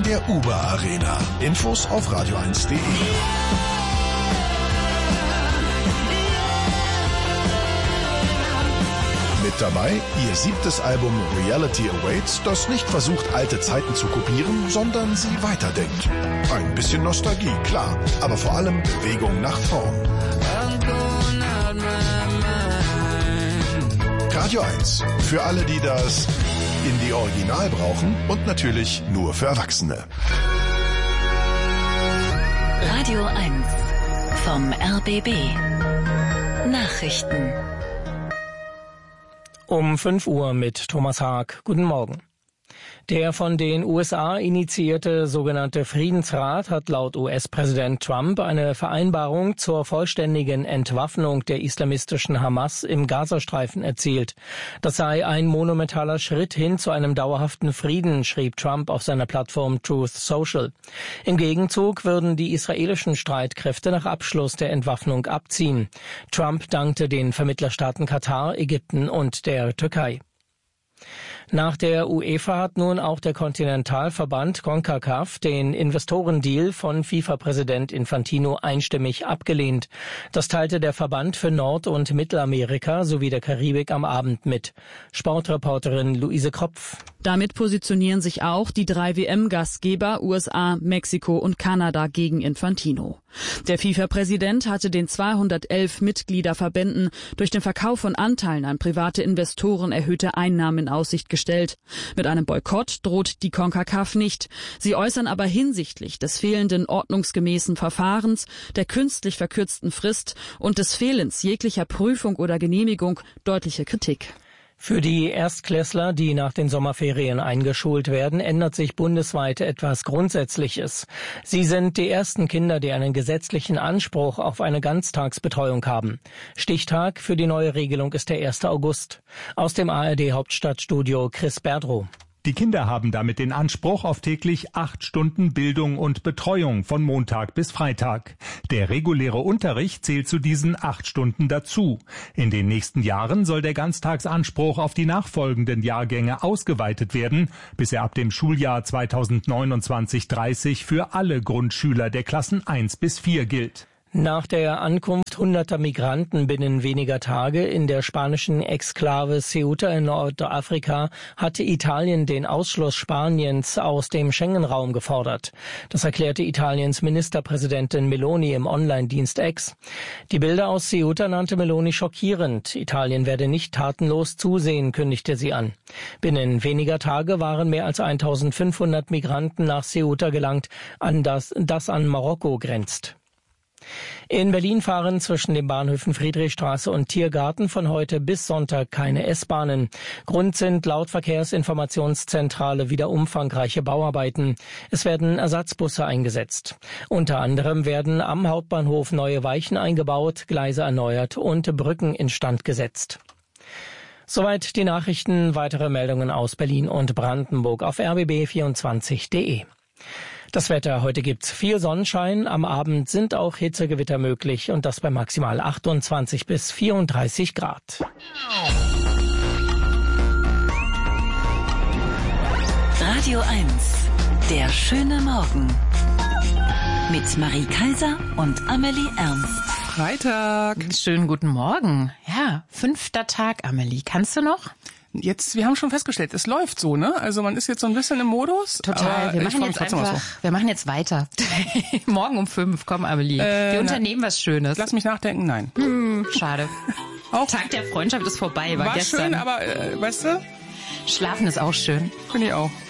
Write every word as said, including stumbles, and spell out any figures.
der Uber Arena. Infos auf radio eins punkt de. Mit dabei ihr siebtes Album Reality Awaits, das nicht versucht, alte Zeiten zu kopieren, sondern sie weiterdenkt. Ein bisschen Nostalgie, klar, aber vor allem Bewegung nach vorn. Radio eins, für alle, die das Indie Original brauchen und natürlich nur für Erwachsene. Radio eins vom R B B. Nachrichten. Um fünf Uhr mit Thomas Haag. Guten Morgen. Der von den U S A initiierte sogenannte Friedensrat hat laut U S-Präsident Trump eine Vereinbarung zur vollständigen Entwaffnung der islamistischen Hamas im Gazastreifen erzielt. Das sei ein monumentaler Schritt hin zu einem dauerhaften Frieden, schrieb Trump auf seiner Plattform Truth Social. Im Gegenzug würden die israelischen Streitkräfte nach Abschluss der Entwaffnung abziehen. Trump dankte den Vermittlerstaaten Katar, Ägypten und der Türkei. Nach der UEFA hat nun auch der Kontinentalverband CONCACAF den Investorendeal von FIFA-Präsident Infantino einstimmig abgelehnt. Das teilte der Verband für Nord- und Mittelamerika sowie der Karibik am Abend mit. Sportreporterin Luise Kropf. Damit positionieren sich auch die drei W M-Gastgeber U S A, Mexiko und Kanada gegen Infantino. Der FIFA-Präsident hatte den zweihundertelf Mitgliederverbänden durch den Verkauf von Anteilen an private Investoren erhöhte Einnahmen in Aussicht gestellt. Mit einem Boykott droht die CONCACAF nicht. Sie äußern aber hinsichtlich des fehlenden ordnungsgemäßen Verfahrens, der künstlich verkürzten Frist und des Fehlens jeglicher Prüfung oder Genehmigung deutliche Kritik. Für die Erstklässler, die nach den Sommerferien eingeschult werden, ändert sich bundesweit etwas Grundsätzliches. Sie sind die ersten Kinder, die einen gesetzlichen Anspruch auf eine Ganztagsbetreuung haben. Stichtag für die neue Regelung ist der erste August. Aus dem A R D-Hauptstadtstudio Chris Berdrow. Die Kinder haben damit den Anspruch auf täglich acht Stunden Bildung und Betreuung von Montag bis Freitag. Der reguläre Unterricht zählt zu diesen acht Stunden dazu. In den nächsten Jahren soll der Ganztagsanspruch auf die nachfolgenden Jahrgänge ausgeweitet werden, bis er ab dem Schuljahr zweitausendneunundzwanzig dreißig für alle Grundschüler der Klassen eins bis vier gilt. Nach der Ankunft hunderter Migranten binnen weniger Tage in der spanischen Exklave Ceuta in Nordafrika hatte Italien den Ausschluss Spaniens aus dem Schengen-Raum gefordert. Das erklärte Italiens Ministerpräsidentin Meloni im Online-Dienst X. Die Bilder aus Ceuta nannte Meloni schockierend. Italien werde nicht tatenlos zusehen, kündigte sie an. Binnen weniger Tage waren mehr als eintausendfünfhundert Migranten nach Ceuta gelangt, an das, das an Marokko grenzt. In Berlin fahren zwischen den Bahnhöfen Friedrichstraße und Tiergarten von heute bis Sonntag keine S-Bahnen. Grund sind laut Verkehrsinformationszentrale wieder umfangreiche Bauarbeiten. Es werden Ersatzbusse eingesetzt. Unter anderem werden am Hauptbahnhof neue Weichen eingebaut, Gleise erneuert und Brücken instand gesetzt. Soweit die Nachrichten. Weitere Meldungen aus Berlin und Brandenburg auf r b b vierundzwanzig punkt de. Das Wetter, heute gibt's viel Sonnenschein, am Abend sind auch Hitzegewitter möglich und das bei maximal achtundzwanzig bis vierunddreißig Grad. Radio eins, der schöne Morgen. Mit Marie Kaiser und Amelie Ernst. Freitag. Schönen guten Morgen. Ja, fünfter Tag, Amelie. Kannst du noch? Jetzt, wir haben schon festgestellt, es läuft so, ne? Also man ist jetzt so ein bisschen im Modus. Total. Wir machen jetzt einfach, so. wir machen jetzt weiter. Morgen um fünf, komm, Amelie. Äh, wir unternehmen na, was Schönes. Lass mich nachdenken, nein. Hm, schade. Auch Tag der Freundschaft ist vorbei, war, war gestern. War schön, aber, äh, weißt du? Schlafen ist auch schön. Finde ich auch.